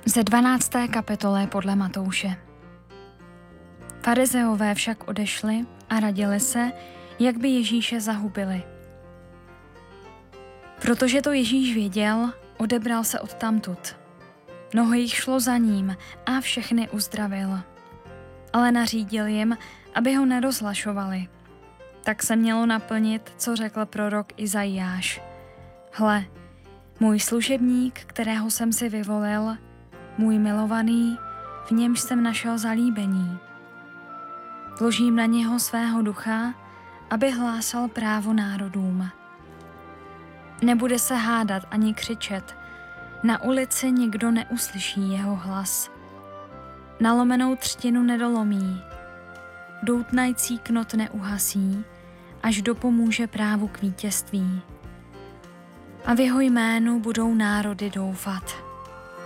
Ze 12. kapitoly podle Matouše. Farizeové však odešli a radili se, jak by Ježíše zahubili. Protože to Ježíš věděl, odebral se odtamtud. Mnoho jich šlo za ním a všechny uzdravil. Ale nařídil jim, aby ho nerozhlašovali. Tak se mělo naplnit, co řekl prorok Izajáš. Hle, můj služebník, kterého jsem si vyvolil, můj milovaný, v němž jsem našel zalíbení. Vložím na něho svého ducha, aby hlásal právo národům. Nebude se hádat ani křičet, na ulici nikdo neuslyší jeho hlas. Nalomenou třtinu nedolomí, doutnající knot neuhasí, až dopomůže právu k vítězství. A v jeho jménu budou národy doufat.